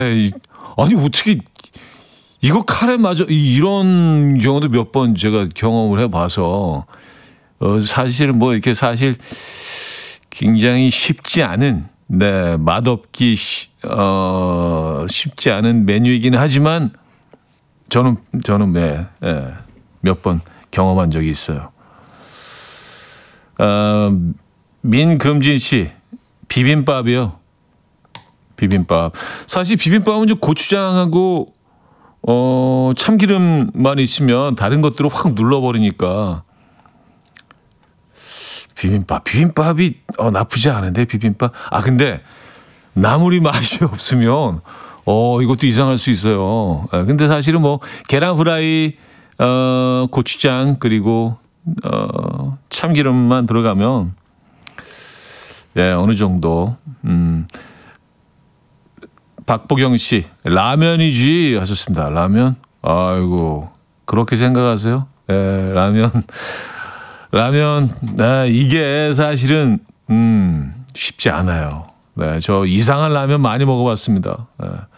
에이, 아니 어떻게 이거 카레 맞아 이런 경우도 몇 번 제가 경험을 해봐서 사실은 뭐 이렇게 사실 굉장히 쉽지 않은 네 맛없기 쉽지 않은 메뉴이긴 하지만 저는 네, 몇 번 경험한 적이 있어요. 민금진 씨 비빔밥이요. 비빔밥. 사실 비빔밥은 이제 고추장하고 참기름만 있으면 다른 것들을 확 눌러버리니까 비빔밥이 나쁘지 않은데 비빔밥. 아 근데 나물이 맛이 없으면 이것도 이상할 수 있어요. 근데 사실은 뭐 계란 후라이 고추장 그리고 참기름만 들어가면 네, 어느 정도 박보경 씨 라면이지 하셨습니다. 라면? 아이고 그렇게 생각하세요? 네, 라면 네, 이게 사실은 쉽지 않아요. 네, 저 이상한 라면 많이 먹어봤습니다. 네.